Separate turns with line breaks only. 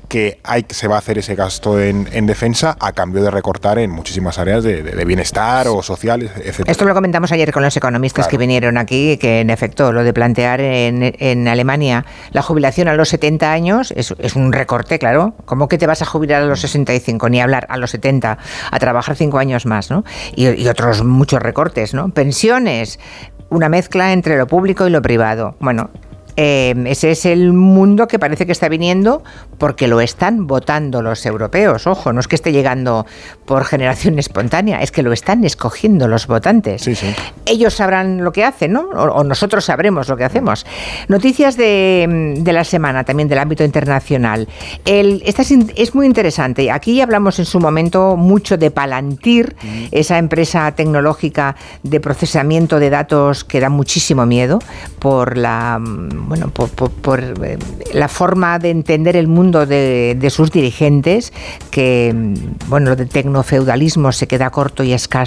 que se va a hacer ese gasto en defensa a cambio de recortar en muchísimas áreas de bienestar o sociales, etc.
Esto lo comentamos ayer con los economistas que vinieron aquí, que en efecto lo de plantear en Alemania la jubilación a los 70 años es un recorte, claro. ¿Cómo que te vas a jubilar a los 65? Ni hablar, a los 70, a trabajar 5 años más, ¿no? Y otros muchos recortes, ¿no? Pensiones, una mezcla entre lo público y lo privado. Bueno, ese es el mundo que parece que está viniendo porque lo están votando los europeos. Ojo, no es que esté llegando por generación espontánea, es que lo están escogiendo los votantes.
Sí, sí.
Ellos sabrán lo que hacen, ¿no? O nosotros sabremos lo que hacemos. Noticias de la semana, también del ámbito internacional. Esta es muy interesante. Aquí hablamos en su momento mucho de Palantir, esa empresa tecnológica de procesamiento de datos que da muchísimo miedo por la forma de entender el mundo de sus dirigentes, que, bueno, lo de tecnofeudalismo se queda corto y escaso